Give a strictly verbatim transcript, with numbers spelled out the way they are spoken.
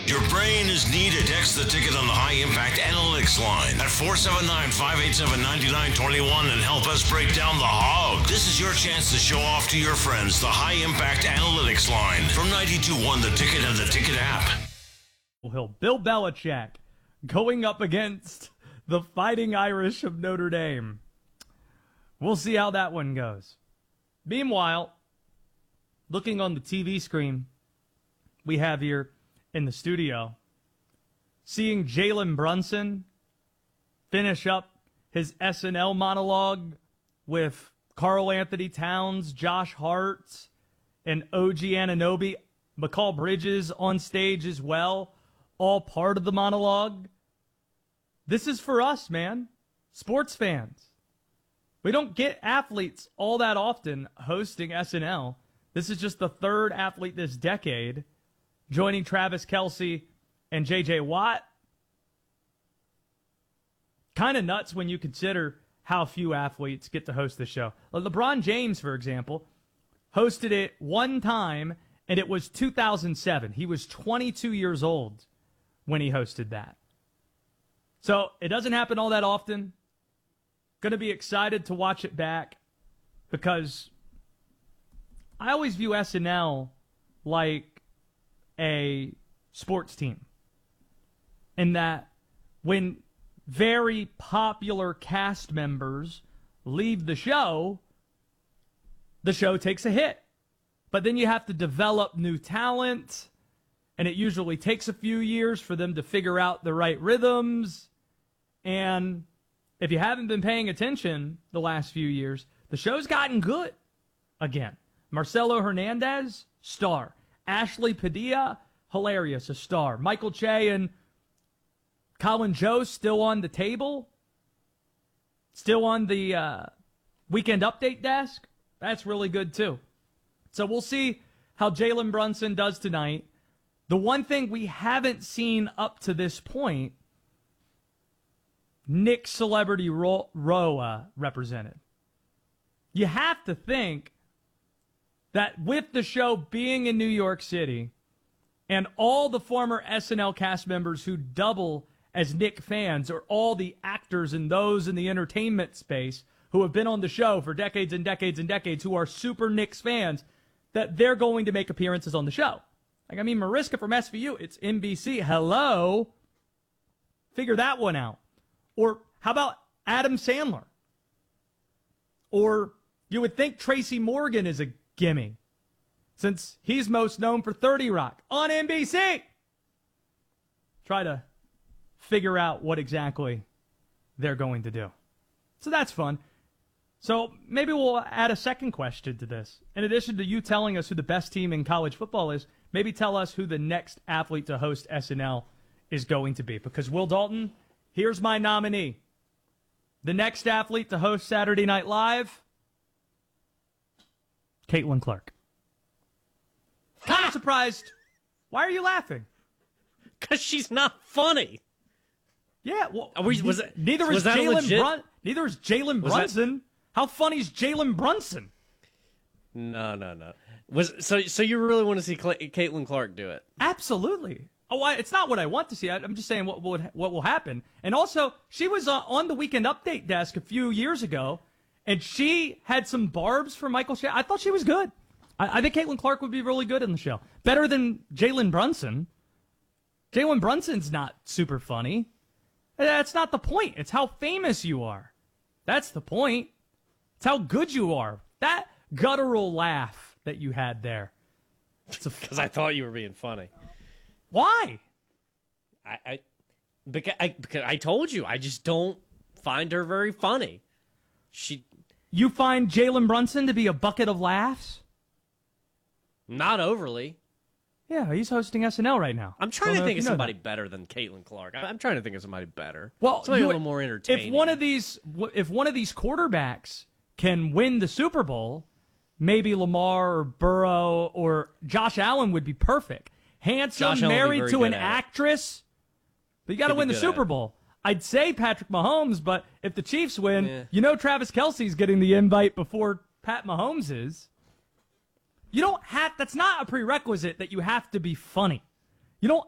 Your brain is needed. Text the ticket on the High Impact Analytics line at four seven nine, five eight seven, nine nine two one and help us break down the hog. This is your chance to show off to your friends the High Impact Analytics line from ninety-two point one The Ticket and the Ticket app. Hill, Bill Belichick going up against the Fighting Irish of Notre Dame. We'll see how that one goes. Meanwhile, looking on the T V screen we have here in the studio, seeing Jalen Brunson finish up his S N L monologue with Karl Anthony Towns, Josh Hart, and O G Anunoby, McCall Bridges on stage as well, all part of the monologue. This is for us, man. Sports fans. We don't get athletes all that often hosting S N L. This is just the third athlete this decade, joining Travis Kelce and J J Watt. Kind of nuts when you consider how few athletes get to host the show. LeBron James, for example, hosted it one time, and it was two thousand seven. He was twenty-two years old when he hosted that. So it doesn't happen all that often. Going to be excited to watch it back because I always view S N L like a sports team. In that when very popular cast members leave the show, the show takes a hit. But then you have to develop new talent, and it usually takes a few years for them to figure out the right rhythms. And if you haven't been paying attention the last few years, the show's gotten good again. Marcelo Hernandez, star. Ashley Padilla, hilarious, a star. Michael Che and Colin Joe still on the table, still on the uh, weekend update desk. That's really good too. So we'll see how Jalen Brunson does tonight. The one thing we haven't seen up to this point, Nick Celebrity Ro- Row uh, represented. You have to think that with the show being in New York City and all the former S N L cast members who double as Nick fans, or all the actors and those in the entertainment space who have been on the show for decades and decades and decades who are super Knicks fans, that they're going to make appearances on the show. Like, I mean, Mariska from S V U, it's N B C. Hello? Figure that one out. Or how about Adam Sandler? Or you would think Tracy Morgan is a gimme, since he's most known for thirty Rock on N B C. Try to figure out what exactly they're going to do. So that's fun. So maybe we'll add a second question to this. In addition to you telling us who the best team in college football is, maybe tell us who the next athlete to host S N L is going to be. Because Will Dalton, here's my nominee. The next athlete to host Saturday Night Live, Caitlin Clark. Kind of surprised. Why are you laughing? Because she's not funny. Yeah, well, we, was it, neither was is that Jalen legit? Brun- Neither is Jalen Brunson. That... How funny is Jalen Brunson? No, no, no. Was so? So you really want to see Cla- Caitlin Clark do it? Absolutely. Oh, I, it's not what I want to see. I, I'm just saying what would what will happen. And also, she was uh, on the Weekend Update desk a few years ago, and she had some barbs for Michael Sha. I thought she was good. I, I think Caitlin Clark would be really good in the show. Better than Jalen Brunson. Jalen Brunson's not super funny. That's not the point. It's how famous you are. That's the point. It's how good you are. That guttural laugh that you had there. Because I thought you were being funny. Why? I, I, because I because I told you I just don't find her very funny. She. You find Jalen Brunson to be a bucket of laughs? Not overly. Yeah, he's hosting S N L right now. I'm trying Don't to think of somebody that. better than Caitlin Clark. I'm trying to think of somebody better. Well, somebody a would, little more entertaining. If one of these, if one of these quarterbacks can win the Super Bowl, maybe Lamar or Burrow or Josh Allen would be perfect. Handsome, married to an actress, but you got to win the Super Bowl. I'd say Patrick Mahomes, but if the Chiefs win, yeah. you know Travis Kelce's getting the invite before Pat Mahomes is. You don't have, that's not a prerequisite that you have to be funny. You don't